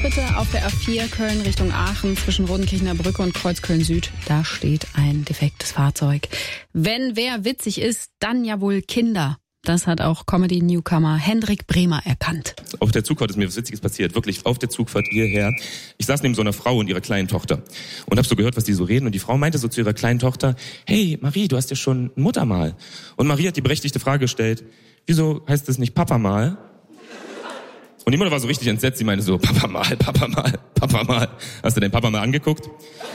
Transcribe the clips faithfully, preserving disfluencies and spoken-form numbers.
bitte auf der A vier Köln Richtung Aachen zwischen Rodenkirchener Brücke und Kreuz Köln-Süd. Da steht ein defektes Fahrzeug. Wenn wer witzig ist, dann ja wohl Kinder. Das hat auch Comedy-Newcomer Hendrik Bremer erkannt. Auf der Zugfahrt ist mir was Witziges passiert. Wirklich, auf der Zugfahrt hierher. Ich saß neben so einer Frau und ihrer kleinen Tochter und habe so gehört, was die so reden. Und die Frau meinte so zu ihrer kleinen Tochter, hey Marie, du hast ja schon ein Muttermal. Und Marie hat die berechtigte Frage gestellt, wieso heißt es nicht Papa mal? Und die Mutter war so richtig entsetzt. Sie meinte so, Papa mal, Papa mal, Papa mal. Hast du deinen Papa mal angeguckt?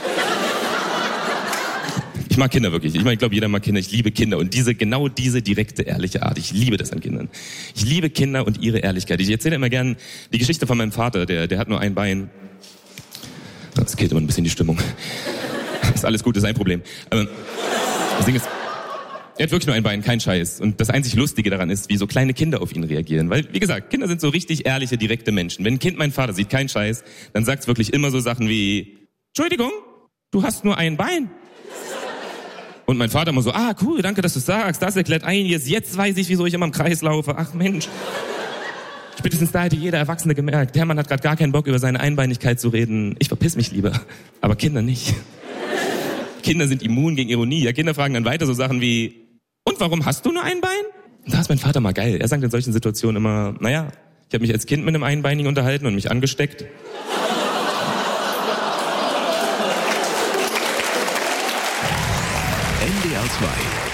Ich mag Kinder wirklich. Ich meine, ich glaube, jeder mag Kinder. Ich liebe Kinder. Und diese, genau diese direkte, ehrliche Art. Ich liebe das an Kindern. Ich liebe Kinder und ihre Ehrlichkeit. Ich erzähle immer gern die Geschichte von meinem Vater. Der, der hat nur ein Bein. Das killt immer ein bisschen die Stimmung. Ist alles gut, ist ein Problem. Aber das Ding ist, er hat wirklich nur ein Bein, kein Scheiß. Und das einzig Lustige daran ist, wie so kleine Kinder auf ihn reagieren. Weil, wie gesagt, Kinder sind so richtig ehrliche, direkte Menschen. Wenn ein Kind meinen Vater sieht, kein Scheiß, dann sagt es wirklich immer so Sachen wie, Entschuldigung, du hast nur ein Bein. Und mein Vater immer so, ah, cool, danke, dass du sagst. Das erklärt einiges. Jetzt weiß ich, wieso ich immer im Kreis laufe. Ach Mensch. Spätestens da hätte jeder Erwachsene gemerkt, Hermann hat gerade gar keinen Bock, über seine Einbeinigkeit zu reden. Ich verpiss mich lieber. Aber Kinder nicht. Kinder sind immun gegen Ironie. Ja, Kinder fragen dann weiter so Sachen wie, und warum hast du nur ein Bein? Und da ist mein Vater mal geil. Er sagt in solchen Situationen immer, naja, ich habe mich als Kind mit einem Einbeinigen unterhalten und mich angesteckt. N D R zwei